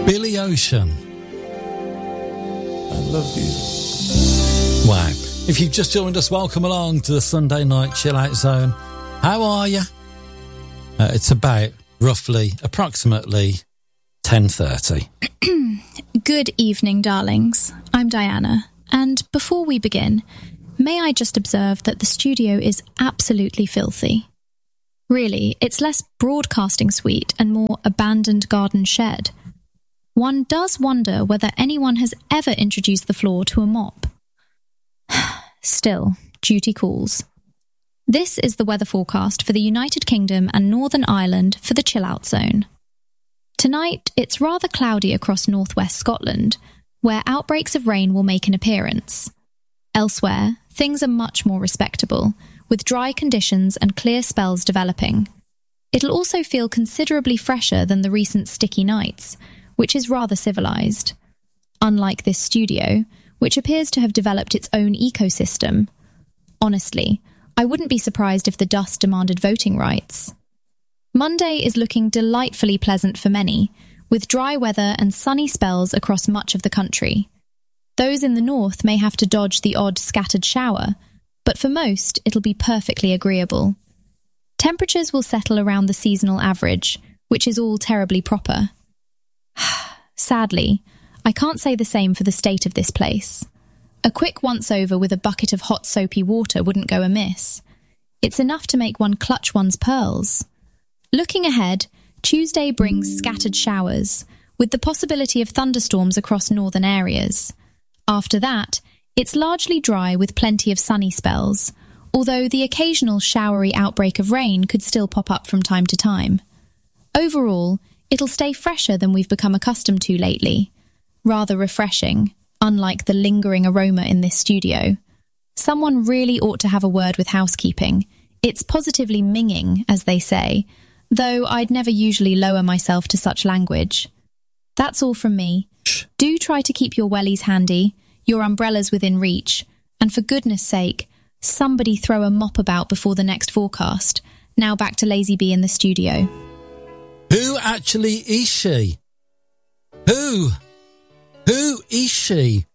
Billy Ocean. I love you. Wow. If you've just joined us, welcome along to the Sunday Night Chill Out Zone. How are you? It's about, approximately 10:30. Good evening, darlings. I'm Diana, and before we begin, may I just observe that the studio is absolutely filthy. Really, it's less broadcasting suite and more abandoned garden shed. One does wonder whether anyone has ever introduced the floor to a mop. Still, duty calls. This is the weather forecast for the United Kingdom and Northern Ireland for the Chill Out Zone. Tonight, it's rather cloudy across northwest Scotland, where outbreaks of rain will make an appearance. Elsewhere, things are much more respectable, with dry conditions and clear spells developing. It'll also feel considerably fresher than the recent sticky nights, which is rather civilised. Unlike this studio, which appears to have developed its own ecosystem. Honestly, I wouldn't be surprised if the dust demanded voting rights. Monday is looking delightfully pleasant for many, with dry weather and sunny spells across much of the country. Those in the north may have to dodge the odd scattered shower, but for most, it'll be perfectly agreeable. Temperatures will settle around the seasonal average, which is all terribly proper. Sadly, I can't say the same for the state of this place. A quick once-over with a bucket of hot soapy water wouldn't go amiss. It's enough to make one clutch one's pearls. Looking ahead, Tuesday brings scattered showers, with the possibility of thunderstorms across northern areas. After that, it's largely dry with plenty of sunny spells, although the occasional showery outbreak of rain could still pop up from time to time. Overall, it'll stay fresher than we've become accustomed to lately. Rather refreshing, unlike the lingering aroma in this studio. Someone really ought to have a word with housekeeping. It's positively minging, as they say, though I'd never usually lower myself to such language. That's all from me. Do try to keep your wellies handy, your umbrellas within reach, and for goodness sake, somebody throw a mop about before the next forecast. Now back to Lazy Bee in the studio. Who actually is she? Who is she?